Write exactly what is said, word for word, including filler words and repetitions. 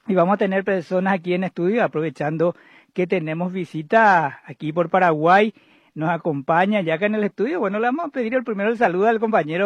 Y vamos a tener personas aquí en estudio, aprovechando que tenemos visita aquí por Paraguay. Nos acompaña ya acá en el estudio. Bueno, le vamos a pedir el primero el saludo al compañero